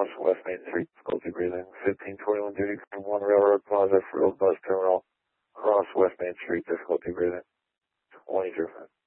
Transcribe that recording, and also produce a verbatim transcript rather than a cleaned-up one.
cross West Main Street, difficulty breathing. fifteen twenty-one duty from one Railroad Plaza, Field Bus Terminal, cross West Main Street, difficulty breathing. twenty-two.